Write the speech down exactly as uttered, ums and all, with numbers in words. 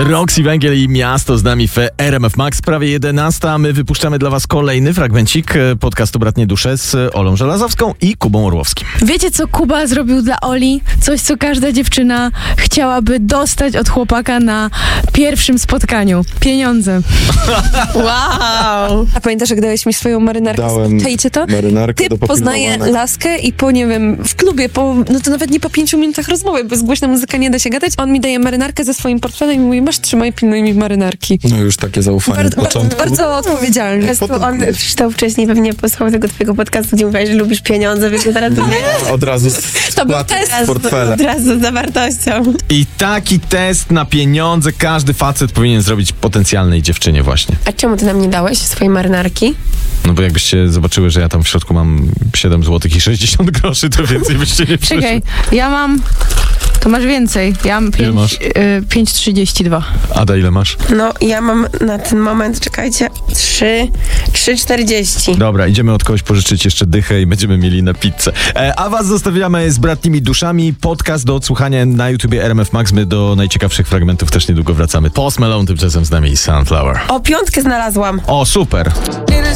Roxy Węgiel i Miasto z nami w R M F Max. Prawie jedenasta. My wypuszczamy dla was kolejny fragmencik podcastu Bratnie Dusze z Olą Żelazowską i Kubą Orłowskim. Wiecie, co Kuba zrobił dla Oli? Coś, co każda dziewczyna chciałaby dostać od chłopaka na pierwszym spotkaniu. Pieniądze. Wow! A pamiętasz, jak dałeś mi swoją marynarkę? Dałem Czajcie to? marynarkę do Ty poznaje popilnowania. laskę i po, nie wiem, w klubie, po, no to nawet nie po pięciu minutach rozmowy, bo z głośna muzyka nie da się gadać. On mi daje marynarkę ze swoim portfelem i mówi, masz, trzymaj, pilnuj mi marynarki. No już takie zaufanie Bardzo, od początku. bardzo odpowiedzialny. Po prostu on przeczytał wcześniej, pewnie posłuchał tego twojego podcastu, gdzie mówiłaś, że lubisz pieniądze, więc teraz to nie. Od razu z To był wpłaty test z portfela. Od razu z zawartością. I taki test na pieniądze każdy facet powinien zrobić potencjalnej dziewczynie właśnie. A czemu ty nam nie dałeś swojej marynarki? No bo jakbyście zobaczyły, że ja tam w środku mam siedem złotych i sześćdziesiąt groszy, to więcej byście nie przyszły. Czekaj, ja mam... To masz więcej. Ja mam Ile masz? pięć trzydzieści dwa. Ada, ile masz? No, ja mam na ten moment, czekajcie, trzy, trzy czterdzieści. Dobra, idziemy od kogoś pożyczyć jeszcze dychę i będziemy mieli na pizzę. E, a was zostawiamy z Bratnimi Duszami. Podcast do odsłuchania na YouTubie R M F Max. My do najciekawszych fragmentów też niedługo wracamy. Post Malone tymczasem z nami Sunflower. O, piątkę znalazłam. O, super.